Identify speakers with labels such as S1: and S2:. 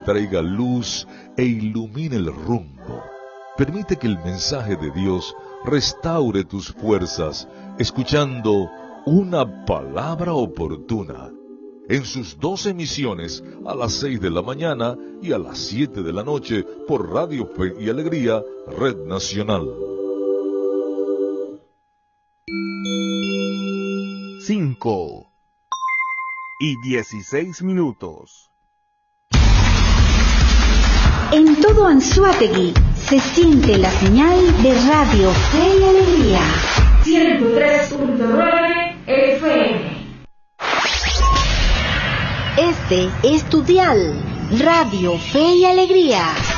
S1: traiga luz e ilumine el rumbo. Permite que el mensaje de Dios restaure tus fuerzas, escuchando Una Palabra Oportuna, en sus 2 emisiones, a las 6 de la mañana y a las 7 de la noche, por Radio Fe y Alegría, Red Nacional.
S2: 5:16.
S3: En todo Anzoátegui se siente la señal de Radio Fe y Alegría.
S4: 103.9 FM.
S3: Este es tu dial, Radio Fe y Alegría.